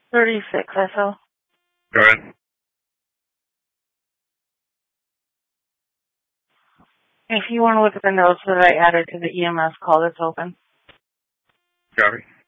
36, SO. Go ahead. If you want to look at the notes that I added to the EMS call that's open. Copy.